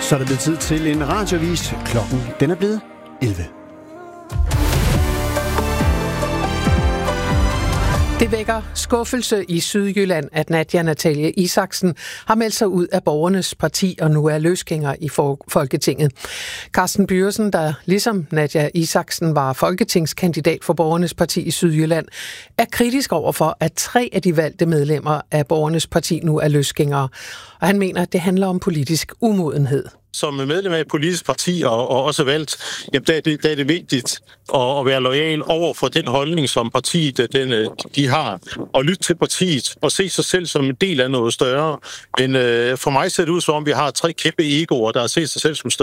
Så er det blevet tid til en radioavis. Klokken den er blevet 11. Det vækker skuffelse i Sydjylland, at Nadia Natalie Isaksen har meldt sig ud af Borgernes Parti og nu er løsgænger i Folketinget. Carsten Byresen, der ligesom Nadia Isaksen var folketingskandidat for Borgernes Parti i Sydjylland, er kritisk overfor, at 3 af de valgte medlemmer af Borgernes Parti nu er løsgængere. Og han mener, at det handler om politisk umodenhed. Som medlem af et politisk parti og også valgt, jamen, der er det vigtigt at være lojal over for den holdning, som partiet de har, og lytte til partiet og se sig selv som en del af noget større. Men for mig ser det ud som om, vi har 3 kæmpe egoer, der har set sig selv som større.